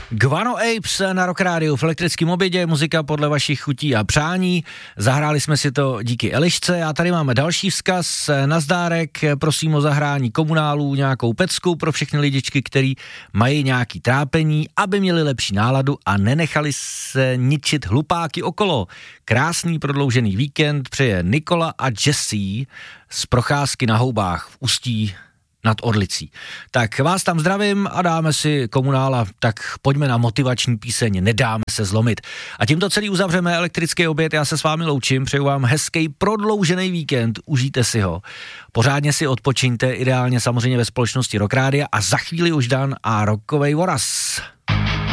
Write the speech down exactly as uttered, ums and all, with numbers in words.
Guano Apes na Rock Rádiu v elektrickém obědě, muzika podle vašich chutí a přání. Zahráli jsme si to díky Elišce a tady máme další vzkaz. Nazdárek, prosím o zahrání Komunálů, nějakou pecku pro všechny lidičky, který mají nějaký trápení, aby měli lepší náladu a nenechali se ničit hlupáky okolo. Krásný prodloužený víkend přeje Nikola a Jessie z procházky na houbách v Ústí nad Orlicí. Tak vás tam zdravím a dáme si Komunála, tak pojďme na motivační píseň Nedáme se zlomit. A tímto celý uzavřeme elektrický oběd, já se s vámi loučím, přeju vám hezký prodloužený víkend, užijte si ho, pořádně si odpočiňte, ideálně samozřejmě ve společnosti Rock Rádia a za chvíli už Dan a rockovej voraz.